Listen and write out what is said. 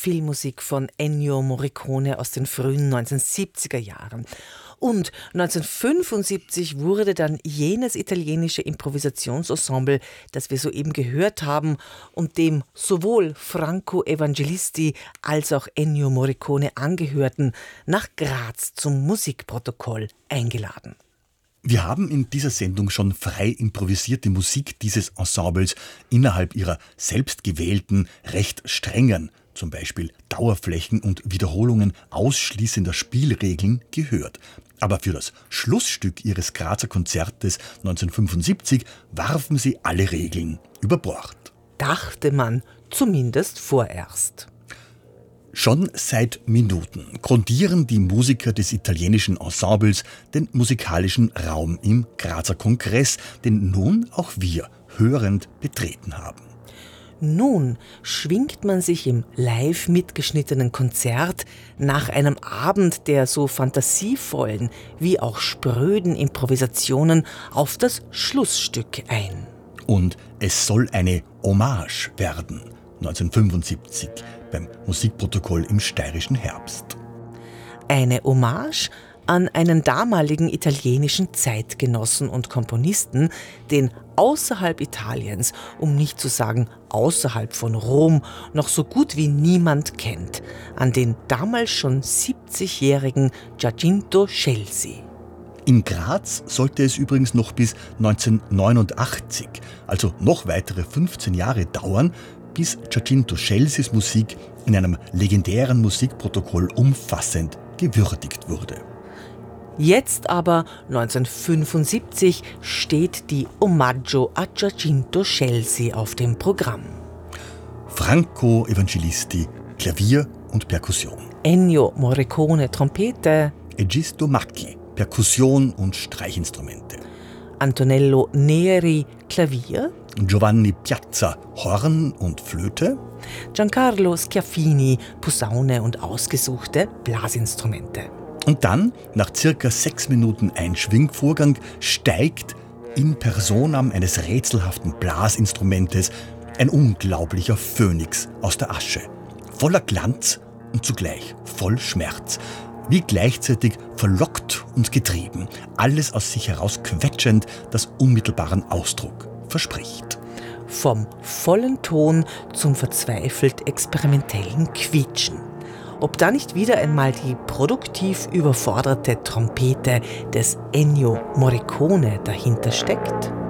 Filmmusik von Ennio Morricone aus den frühen 1970er Jahren. Und 1975 wurde dann jenes italienische Improvisationsensemble, das wir soeben gehört haben und dem sowohl Franco Evangelisti als auch Ennio Morricone angehörten, nach Graz zum Musikprotokoll eingeladen. Wir haben in dieser Sendung schon frei improvisierte Musik dieses Ensembles innerhalb ihrer selbstgewählten, recht strengen, zum Beispiel Dauerflächen und Wiederholungen ausschließender Spielregeln gehört. Aber für das Schlussstück ihres Grazer Konzertes 1975 warfen sie alle Regeln über Bord. Dachte man, zumindest vorerst. Schon seit Minuten grundieren die Musiker des italienischen Ensembles den musikalischen Raum im Grazer Kongress, den nun auch wir hörend betreten haben. Nun schwingt man sich im live mitgeschnittenen Konzert nach einem Abend der so fantasievollen wie auch spröden Improvisationen auf das Schlussstück ein. Und es soll eine Hommage werden, 1975 beim Musikprotokoll im steirischen Herbst. Eine Hommage an einen damaligen italienischen Zeitgenossen und Komponisten, den außerhalb Italiens, um nicht zu sagen außerhalb von Rom, noch so gut wie niemand kennt, an den damals schon 70-jährigen Giacinto Scelsi. In Graz sollte es übrigens noch bis 1989, also noch weitere 15 Jahre dauern, bis Giacinto Scelsis Musik in einem legendären Musikprotokoll umfassend gewürdigt wurde. Jetzt aber, 1975, steht die Omaggio a Giacinto Scelsi auf dem Programm. Franco Evangelisti, Klavier und Perkussion. Ennio Morricone, Trompete. Egisto Macchi, Perkussion und Streichinstrumente. Antonello Neri, Klavier. Giovanni Piazza, Horn und Flöte. Giancarlo Schiaffini, Posaune und ausgesuchte Blasinstrumente. Und dann, nach circa 6 Minuten Einschwingvorgang, steigt in personam eines rätselhaften Blasinstrumentes ein unglaublicher Phönix aus der Asche. Voller Glanz und zugleich voll Schmerz. Wie gleichzeitig verlockt und getrieben. Alles aus sich heraus quetschend, das unmittelbaren Ausdruck verspricht. Vom vollen Ton zum verzweifelt experimentellen Quietschen. Ob da nicht wieder einmal die produktiv überforderte Trompete des Ennio Morricone dahinter steckt?